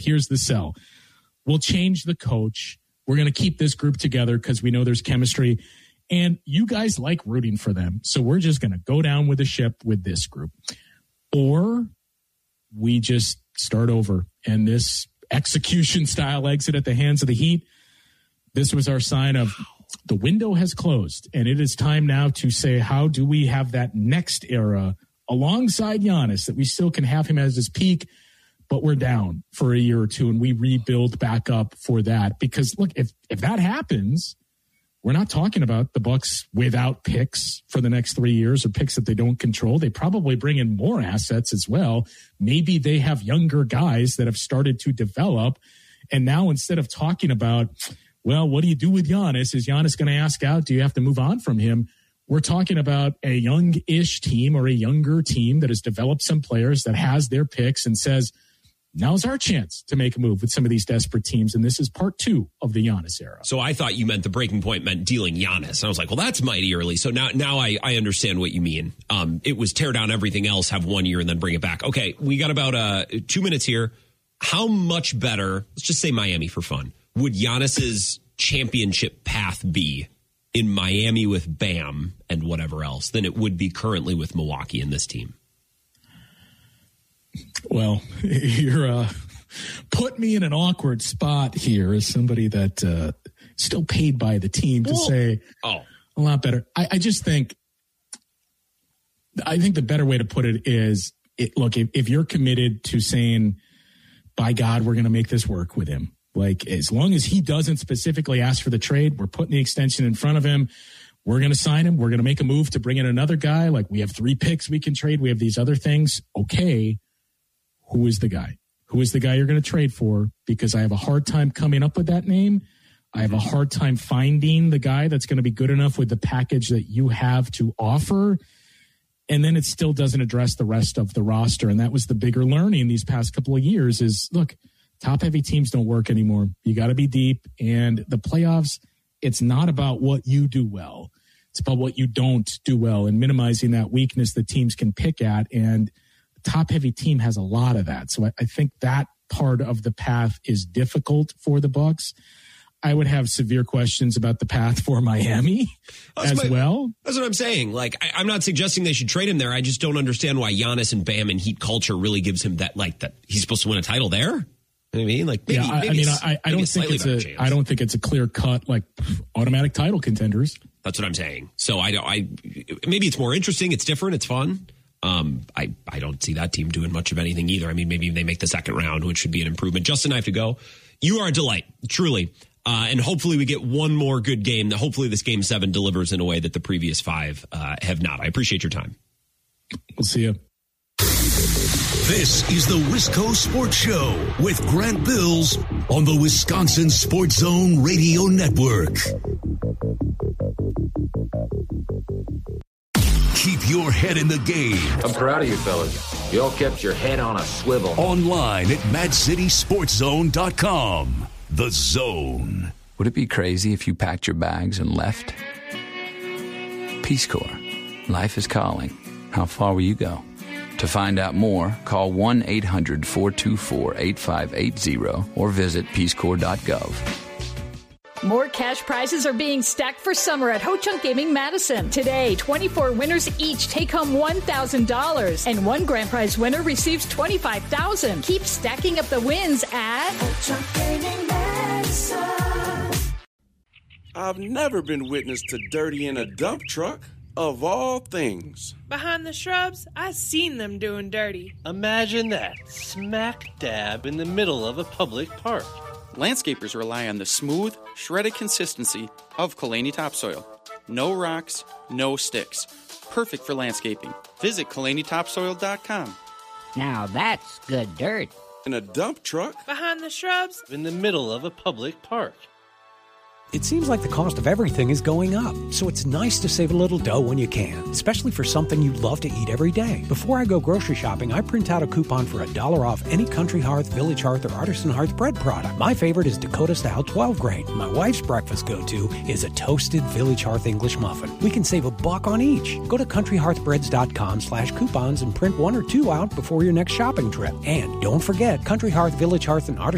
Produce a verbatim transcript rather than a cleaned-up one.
here's the sell. We'll change the coach. We're going to keep this group together because we know there's chemistry. And you guys like rooting for them. So we're just going to go down with the ship with this group. Or we just start over. And this execution style exit at the hands of the Heat, this was our sign of the window has closed. And it is time now to say, how do we have that next era alongside Giannis, that we still can have him as his peak, but we're down for a year or two and we rebuild back up for that. Because look, if, if that happens, we're not talking about the Bucks without picks for the next three years or picks that they don't control. They probably bring in more assets as well. Maybe they have younger guys that have started to develop. And now instead of talking about, well, what do you do with Giannis? Is Giannis going to ask out? Do you have to move on from him? We're talking about a young-ish team or a younger team that has developed some players, that has their picks and says, now's our chance to make a move with some of these desperate teams. And this is part two of the Giannis era. So I thought you meant the breaking point meant dealing Giannis. I was like, well, that's mighty early. So now now I, I understand what you mean. Um, it was tear down everything else, have one year, and then bring it back. Okay, we got about uh, two minutes here. How much better, let's just say Miami for fun, would Giannis's championship path be in Miami with Bam and whatever else than it would be currently with Milwaukee in this team? Well, you're uh, put me in an awkward spot here as somebody that uh, still paid by the team to well, say oh. a lot better. I, I just think, I think the better way to put it is, it, look, if, if you're committed to saying, by God, we're going to make this work with him. Like, as long as he doesn't specifically ask for the trade, we're putting the extension in front of him. We're going to sign him. We're going to make a move to bring in another guy. Like, we have three picks we can trade. We have these other things. Okay. Who is the guy? Who is the guy you're going to trade for? Because I have a hard time coming up with that name. I have a hard time finding the guy that's going to be good enough with the package that you have to offer. And then it still doesn't address the rest of the roster. And that was the bigger learning these past couple of years is, look, top-heavy teams don't work anymore. You got to be deep. And the playoffs, it's not about what you do well. It's about what you don't do well and minimizing that weakness that teams can pick at. And top-heavy team has a lot of that. So I, I think that part of the path is difficult for the Bucks. I would have severe questions about the path for Miami that's as my, well. That's what I'm saying. Like, I, I'm not suggesting they should trade him there. I just don't understand why Giannis and Bam and Heat culture really gives him that, like, that he's supposed to win a title there. You know what I mean? Like, maybe, yeah, I, maybe I mean, I, I don't think it's a, chance. I don't think it's a clear cut, like, automatic title contenders. That's what I'm saying. So I don't, I, maybe it's more interesting. It's different. It's fun. Um, I, I don't see that team doing much of anything either. I mean, maybe they make the second round, which should be an improvement. Justin, I have to go. You are a delight, truly. Uh, and hopefully we get one more good game. Hopefully this game seven delivers in a way that the previous five uh, have not. I appreciate your time. We'll see you. This is the Wisco Sports Show with Grant Bills on the Wisconsin Sports Zone Radio Network. Keep your head in the game. I'm proud of you fellas. You all kept your head on a swivel. Online at mad city sports zone dot com. The Zone. Would it be crazy if you packed your bags and left? Peace Corps. Life is calling. How far will you go? To find out more, call one eight hundred four two four eight five eight zero or visit peace corps dot gov. More cash prizes are being stacked for summer at Ho-Chunk Gaming Madison. Today, twenty-four winners each take home one thousand dollars, and one grand prize winner receives twenty-five thousand dollars. Keep stacking up the wins at Ho-Chunk Gaming Madison. I've never been witness to dirty in a dump truck, of all things. Behind the shrubs, I seen them doing dirty. Imagine that, smack dab in the middle of a public park. Landscapers rely on the smooth, shredded consistency of Kalani topsoil. No rocks, no sticks. Perfect for landscaping. Visit kalani topsoil dot com. Now that's good dirt. In a dump truck? Behind the shrubs? In the middle of a public park. It seems like the cost of everything is going up, so it's nice to save a little dough when you can, especially for something you love to eat every day. Before I go grocery shopping, I print out a coupon for a dollar off any Country Hearth, Village Hearth, or Artisan Hearth bread product. My favorite is Dakota Style twelve grain. My wife's breakfast go-to is a toasted Village Hearth English muffin. We can save a buck on each. Go to country hearth breads dot com slash coupons and print one or two out before your next shopping trip. And don't forget, Country Hearth, Village Hearth, and Artisan